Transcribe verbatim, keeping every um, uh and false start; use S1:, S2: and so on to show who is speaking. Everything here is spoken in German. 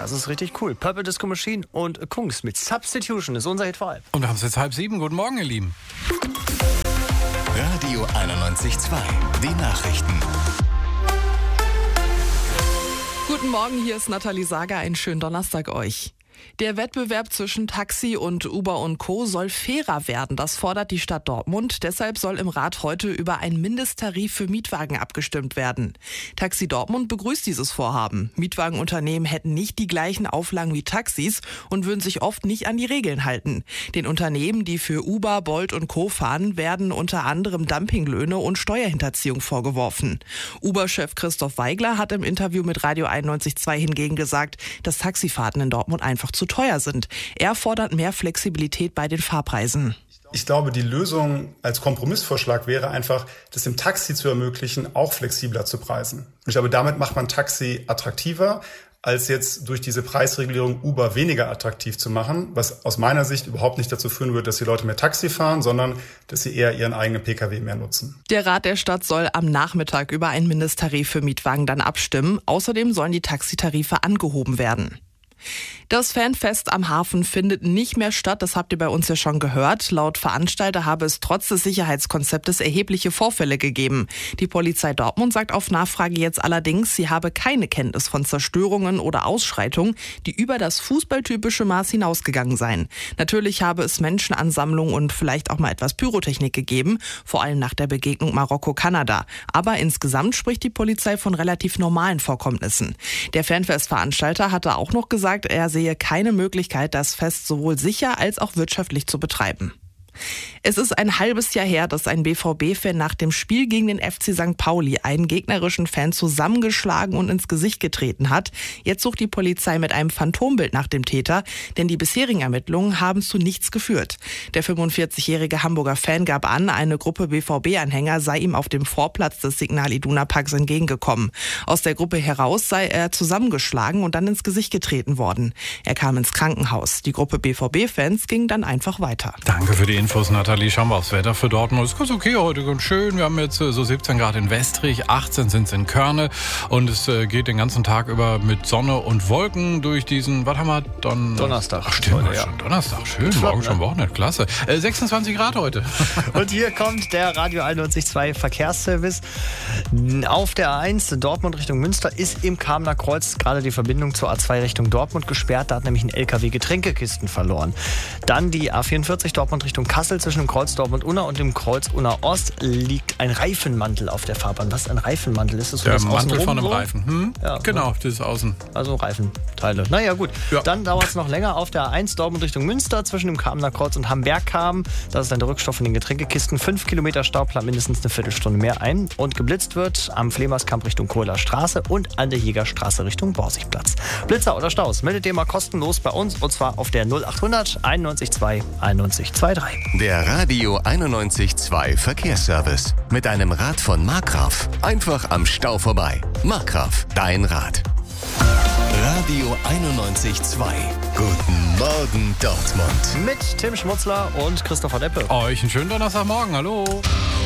S1: Das ist richtig cool. Purple Disco Machine und Kungs mit Substitution ist unser Hit vor allem.
S2: Und wir haben es jetzt halb sieben. Guten Morgen, ihr Lieben.
S3: Radio einundneunzig Komma zwei, die Nachrichten.
S4: Guten Morgen, hier ist Nathalie Sager. Einen schönen Donnerstag euch. Der Wettbewerb zwischen Taxi und Uber und Co. soll fairer werden. Das fordert die Stadt Dortmund. Deshalb soll im Rat heute über einen Mindesttarif für Mietwagen abgestimmt werden. Taxi Dortmund begrüßt dieses Vorhaben. Mietwagenunternehmen hätten nicht die gleichen Auflagen wie Taxis und würden sich oft nicht an die Regeln halten. Den Unternehmen, die für Uber, Bolt und Co. fahren, werden unter anderem Dumpinglöhne und Steuerhinterziehung vorgeworfen. Uber-Chef Christoph Weigler hat im Interview mit Radio einundneunzig Komma zwei hingegen gesagt, dass Taxifahrten in Dortmund einfach zu teuer sind. Er fordert mehr Flexibilität bei den Fahrpreisen.
S5: Ich glaube, die Lösung als Kompromissvorschlag wäre einfach, das dem Taxi zu ermöglichen, auch flexibler zu preisen. Und ich glaube, damit macht man Taxi attraktiver, als jetzt durch diese Preisregulierung Uber weniger attraktiv zu machen, was aus meiner Sicht überhaupt nicht dazu führen wird, dass die Leute mehr Taxi fahren, sondern dass sie eher ihren eigenen Pkw mehr nutzen.
S4: Der Rat der Stadt soll am Nachmittag über einen Mindesttarif für Mietwagen dann abstimmen. Außerdem sollen die Taxitarife angehoben werden. Das Fanfest am Hafen findet nicht mehr statt, das habt ihr bei uns ja schon gehört. Laut Veranstalter habe es trotz des Sicherheitskonzeptes erhebliche Vorfälle gegeben. Die Polizei Dortmund sagt auf Nachfrage jetzt allerdings, sie habe keine Kenntnis von Zerstörungen oder Ausschreitungen, die über das fußballtypische Maß hinausgegangen seien. Natürlich habe es Menschenansammlungen und vielleicht auch mal etwas Pyrotechnik gegeben, vor allem nach der Begegnung Marokko-Kanada. Aber insgesamt spricht die Polizei von relativ normalen Vorkommnissen. Der Fanfestveranstalter hatte auch noch gesagt, er sehe keine Möglichkeit, das Fest sowohl sicher als auch wirtschaftlich zu betreiben. Es ist ein halbes Jahr her, dass ein B V B-Fan nach dem Spiel gegen den F C Sankt Pauli einen gegnerischen Fan zusammengeschlagen und ins Gesicht getreten hat. Jetzt sucht die Polizei mit einem Phantombild nach dem Täter, denn die bisherigen Ermittlungen haben zu nichts geführt. Der fünfundvierzigjährige Hamburger Fan gab an, eine Gruppe B V B-Anhänger sei ihm auf dem Vorplatz des Signal Iduna Parks entgegengekommen. Aus der Gruppe heraus sei er zusammengeschlagen und dann ins Gesicht getreten worden. Er kam ins Krankenhaus. Die Gruppe B V B-Fans ging dann einfach weiter.
S2: Danke für die Infos, Nathalie. Schauen wir aufs Wetter für Dortmund. Ist ganz okay heute, ganz schön. Wir haben jetzt so siebzehn Grad in Westrich, achtzehn sind es in Körne und es geht den ganzen Tag über mit Sonne und Wolken durch diesen, was haben wir? Don-
S1: Donnerstag.
S2: Ach, stimmt,
S1: heute, ja.
S2: schon Donnerstag. Schön,
S1: Flott,
S2: morgen
S1: ne?
S2: schon Wochenende. Klasse. Äh, sechsundzwanzig Grad heute.
S1: Und hier kommt der Radio einundneunzig Komma zwei Verkehrsservice. Auf der A eins Dortmund Richtung Münster ist im Kamener Kreuz gerade die Verbindung zur A zwei Richtung Dortmund gesperrt. Da hat nämlich ein L K W Getränkekisten verloren. Dann die A vierundvierzig Dortmund Richtung Kassel zwischen dem Kreuz Dortmund-Unna und dem Kreuz Unna-Ost liegt ein Reifenmantel auf der Fahrbahn. Was ein Reifenmantel ist? Das so
S2: der
S1: das
S2: Mantel
S1: außenrum
S2: von einem
S1: so?
S2: Reifen. Hm?
S1: Ja,
S2: genau,
S1: ne?
S2: das ist außen.
S1: Also Reifenteile. Naja, gut.
S2: Ja.
S1: Dann dauert es noch länger auf der A eins Dortmund Richtung Münster zwischen dem Kamener Kreuz und Hamberg-Kam. Das ist dann der Rückstoff in den Getränkekisten. Fünf Kilometer Stau, plant mindestens eine Viertelstunde mehr ein. Und geblitzt wird am Flemerskamp Richtung Kohler Straße und an der Jägerstraße Richtung Borsigplatz. Blitzer oder Staus meldet ihr mal kostenlos bei uns und zwar auf der null achthundert einundneunzig zwei einundneunzig zweiundzwanzig.
S3: Der Radio einundneunzig Komma zwei Verkehrsservice. Mit einem Rad von Markgraf. Einfach am Stau vorbei. Markgraf, dein Rad. Radio einundneunzig Komma zwei. Guten Morgen Dortmund.
S1: Mit Tim Schmutzler und Christopher Deppe.
S2: Euch einen schönen Donnerstagmorgen. Hallo.